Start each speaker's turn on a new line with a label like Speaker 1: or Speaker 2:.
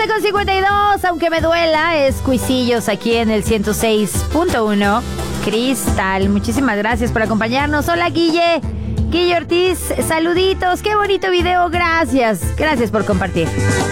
Speaker 1: 11:52, aunque me duela, es Cuisillos aquí en el 106.1. Cristal, muchísimas gracias por acompañarnos. Hola, Guille Ortiz, saluditos, qué bonito video, gracias por compartir.